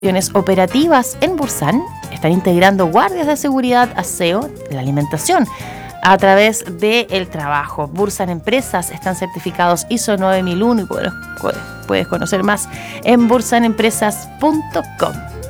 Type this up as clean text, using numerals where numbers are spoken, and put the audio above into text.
operativas en Bursan están integrando guardias de seguridad, aseo, la alimentación a través del trabajo. Bursan Empresas están certificados ISO 9001 y puedes conocer más en bursanempresas.com.